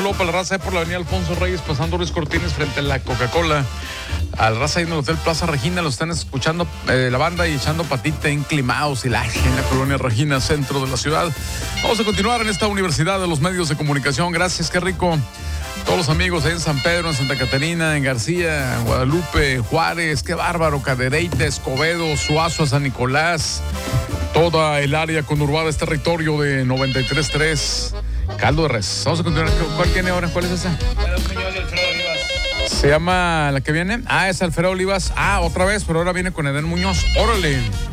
saludo para la raza por la avenida Alfonso Reyes, pasando Ruiz Cortines frente a la Coca-Cola. Al raza ahí en el Hotel Plaza Regina, lo están escuchando la banda y echando patita en Climaos y en la colonia Regina, centro de la ciudad. Vamos a continuar en esta Universidad de los Medios de Comunicación. Gracias, qué rico. Todos los amigos ahí en San Pedro, en Santa Catarina, en García, en Guadalupe, Juárez, qué bárbaro, Cadereyta, Escobedo, Suazo, San Nicolás, toda el área conurbada, este territorio de 93.3, Caldo de Res. Vamos a continuar. ¿Cuál tiene ahora? ¿Cuál es esa? Se llama la que viene. Es Alfredo Olivas. Otra vez, pero ahora viene con Edén Muñoz. Órale.